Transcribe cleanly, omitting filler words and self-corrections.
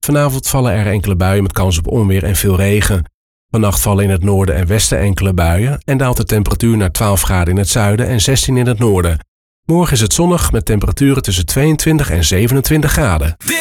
Vanavond vallen er enkele buien met kans op onweer en veel regen. Vannacht vallen in het noorden en westen enkele buien en daalt de temperatuur naar 12 graden in het zuiden en 16 in het noorden. Morgen is het zonnig met temperaturen tussen 22 en 27 graden.